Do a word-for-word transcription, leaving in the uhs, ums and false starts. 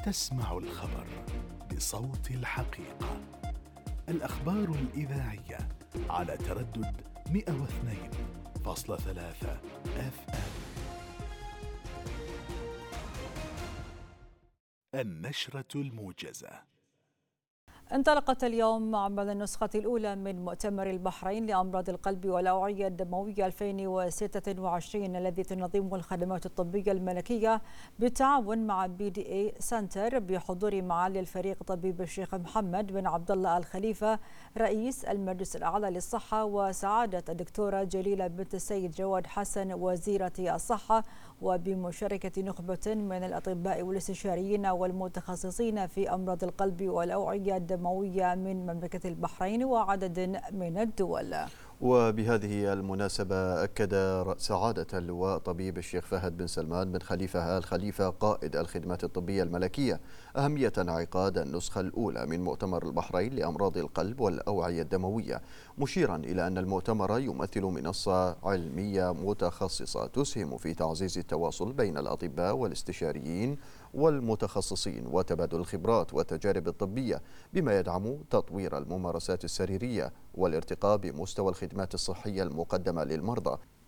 تسمع الخبر بصوت الحقيقة. الأخبار الإذاعية على تردد مئة واثنين فاصلة ثلاثة اف ام. النشرة الموجزة. انطلقت اليوم أعمال النسخة الأولى من مؤتمر البحرين لأمراض القلب والأوعية الدموية ألفين وستة وعشرين الذي تنظمه الخدمات الطبية الملكية بالتعاون مع بي دي اي سنتر بحضور معالي الفريق طبيب الشيخ محمد بن عبد الله الخليفة رئيس المجلس الأعلى للصحة، وسعادة الدكتورة جليلة بنت السيد جواد حسن وزيرة الصحة، وبمشاركة نخبة من الأطباء والاستشاريين والمتخصصين في أمراض القلب والأوعية الدموية من مملكة البحرين وعدد من الدول. وبهذه المناسبة أكد سعادة اللواء طبيب الشيخ فهد بن سلمان بن خليفة آل خليفة قائد الخدمات الطبية الملكية أهمية انعقاد النسخة الأولى من مؤتمر البحرين لأمراض القلب والأوعية الدموية، مشيرا إلى أن المؤتمر يمثل منصة علمية متخصصة تسهم في تعزيز التواصل بين الأطباء والاستشاريين والمتخصصين وتبادل الخبرات والتجارب الطبية، بما يدعم تطوير الممارسات السريرية والارتقاء بمستوى الخدمات الصحية المقدمة للمرضى.